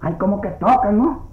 Ay, como que tocan, ¿no?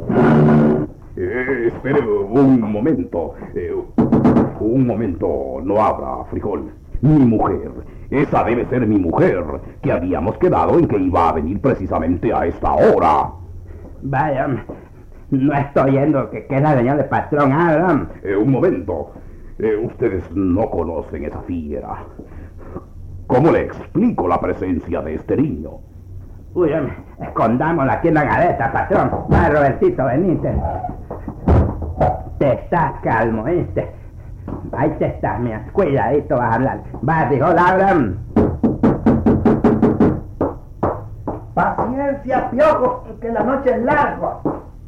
Espere un momento. Un momento, no abra, frijol. Mi mujer. Esa debe ser mi mujer, que habíamos quedado en que iba a venir precisamente a esta hora. Vaya, no estoy oyendo que es la señal de patrón, ¿verdad? Un momento. Ustedes no conocen esa fiera. ¿Cómo le explico la presencia de este niño? Uy, escondámosla aquí en la gaveta, patrón. Va, Robertito, venite. Te estás calmo, ¿viste? Ahí te estás, mira. Cuidadito vas a hablar. Va, dijo Laura. Paciencia, Piojo, que la noche es larga.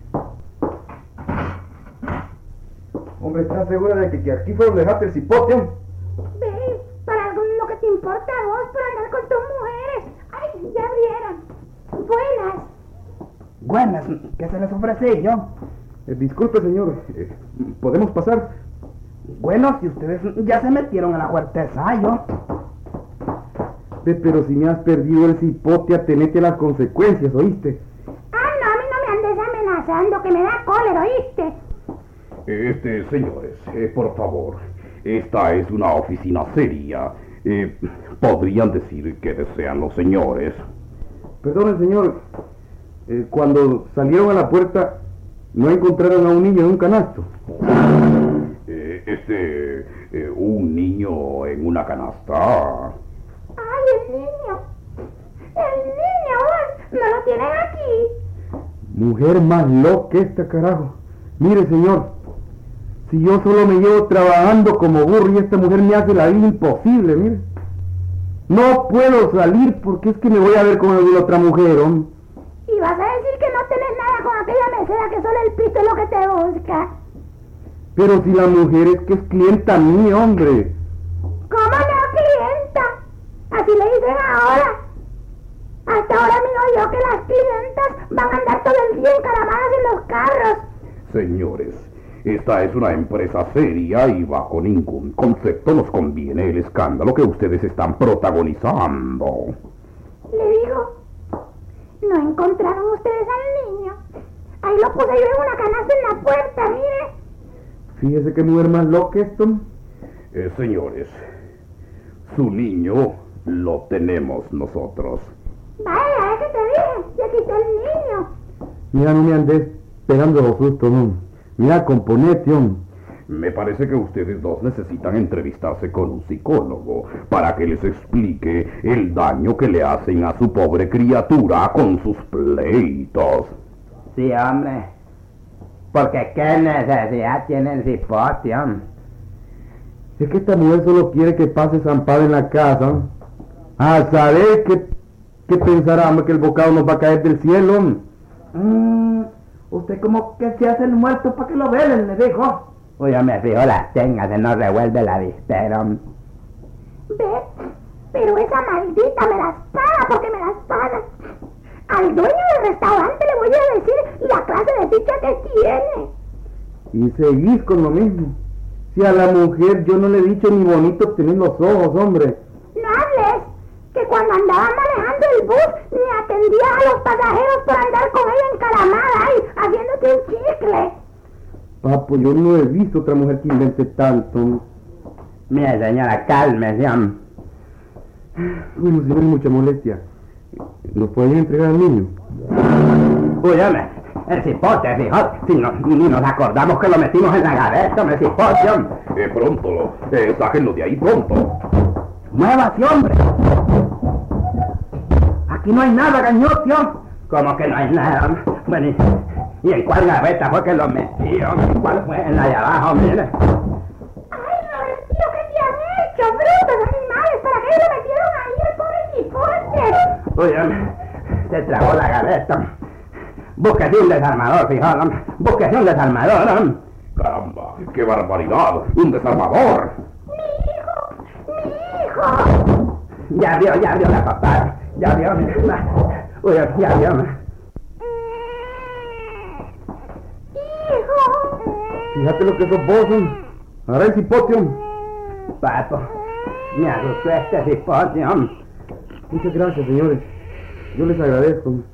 Hombre, ¿estás segura de que aquí fue donde dejaste el cipote? Ve, para algo lo que te importa a vos por andar con tus mujeres. Ay, ya abrieron. Buenas. Buenas, ¿qué se les ofrece yo? Disculpe, señor, ¿podemos pasar? Bueno, si ustedes ya se metieron a la fuerteza, yo. Pero si me has perdido el cipote, atenete a las consecuencias, ¿oíste? Ah, no, a mí no me andes amenazando, que me da cólera, ¿oíste? Señores, por favor, esta es una oficina seria. ¿Podrían decir qué desean los señores? Perdone, señor, cuando salieron a la puerta, ¿no encontraron a un niño en un canasto? Un niño en una canasta. Ay, el niño. No lo tienen aquí. Mujer más loca esta, carajo. Mire, señor, si yo solo me llevo trabajando como burro y esta mujer me hace la vida imposible, mire. No puedo salir porque es que me voy a ver con alguna otra mujer, hombre. Y vas a decir que no tenés nada con aquella mesera, que solo el pito es lo que te busca. Pero si la mujer es que es clienta mía, hombre. ¿Cómo no, clienta? Así le dicen ahora. Hasta ahora miro yo que las clientas van a andar todo el día encaramadas en los carros. Señores, esta es una empresa seria y bajo ningún concepto nos conviene el escándalo que ustedes están protagonizando. Le digo, ¿no encontraron ustedes al niño? Ahí lo puse yo en una canasta en la puerta, mire. Fíjese que mujer más loca esto. Señores, su niño lo tenemos nosotros. Vaya, es que te dije, ya aquí está el niño. Mira, no me andes pegando los sustos, no. Mira, componete, hombre. Me parece que ustedes dos necesitan entrevistarse con un psicólogo para que les explique el daño que le hacen a su pobre criatura con sus pleitos. Sí, hombre. Porque qué necesidad tiene el cipote, hombre. Es que esta mujer solo quiere que pase zampada en la casa. A saber qué pensará, hombre, que el bocado nos va a caer del cielo, hombre. Usted como que se hace el muerto para que lo velen, le dijo. Uy, me fijo las tengas, se nos revuelve la vistera. Ve, pero esa maldita me las paga porque me las paga. Al dueño del restaurante le voy a decir la clase de ficha que tiene. Y seguís con lo mismo. Si a la mujer yo no le he dicho ni bonito tener los ojos, hombre. No hables, que cuando andaba manejando el bus ni atendía a los pasajeros por andar con ella encaramada ahí, haciéndote un chicle. Papo, yo no he visto otra mujer que invente tanto. Mire, señora, cálmese, hombre. Bueno, si no hay mucha molestia, ¿nos pueden entregar al niño? Uy, hombre, el cipote, fijo, si ni nos acordamos que lo metimos en la gaveta, hombre, cipote, hombre. Pronto, sáquenlo de ahí pronto. ¡Muévase, hombre! Aquí no hay nada, gañote, hombre. ¿Cómo que no hay nada, hombre? Bueno, ¿y en cuál gaveta fue que lo metí, hombre? ¿En cuál fue? En la de abajo, mire. Ay, Robertito, ¿qué te han hecho, brutos animales? ¿Para qué lo metieron ahí el pobre cipote? Uy, hombre, se tragó la gaveta. Búsquese un desarmador, fijón, hombre. Búsquese un desarmador, hombre. Caramba, qué barbaridad, un desarmador. Mi hijo. Ya vio la papá. Ya vio, uy, ya vio. Hijo. Fíjate lo que sos vos, hombre. Ahora el cipote, hombre. Papo, me asustó este cipote, hombre. Muchas gracias, señores. Yo les agradezco.